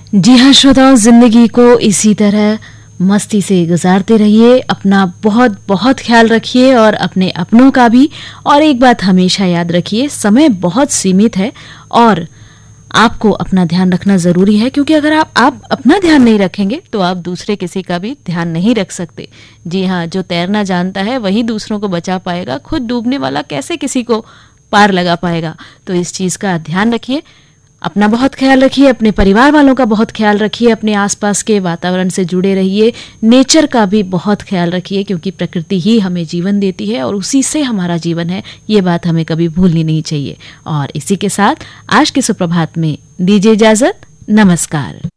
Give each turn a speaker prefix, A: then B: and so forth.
A: जी हाँ श्रोताओं, जिंदगी को इसी तरह मस्ती से गुजारते रहिए, अपना बहुत बहुत ख्याल रखिए और अपने अपनों का भी। और एक बात हमेशा याद रखिए, समय बहुत सीमित है और आपको अपना ध्यान रखना जरूरी है, क्योंकि अगर आप अपना ध्यान नहीं रखेंगे तो आप दूसरे किसी का भी ध्यान नहीं रख सकते। जी हाँ, जो तैरना जानता है वही दूसरों को बचा पाएगा, खुद डूबने वाला कैसे किसी को पार लगा पाएगा। तो इस चीज का ध्यान रखिए, अपना बहुत ख्याल रखिए, अपने परिवार वालों का बहुत ख्याल रखिए, अपने आसपास के वातावरण से जुड़े रहिए, नेचर का भी बहुत ख्याल रखिए, क्योंकि प्रकृति ही हमें जीवन देती है और उसी से हमारा जीवन है। ये बात हमें कभी भूलनी नहीं चाहिए। और इसी के साथ आज के सुप्रभात में दीजिए इजाजत। नमस्कार।